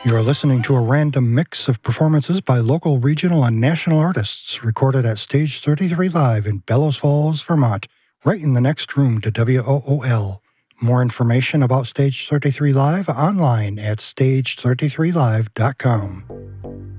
You're listening to a random mix of performances by local, regional, and national artists recorded at Stage 33 Live in Bellows Falls, Vermont, right in the next room to WOOL. More information about Stage 33 Live online at stage33live.com.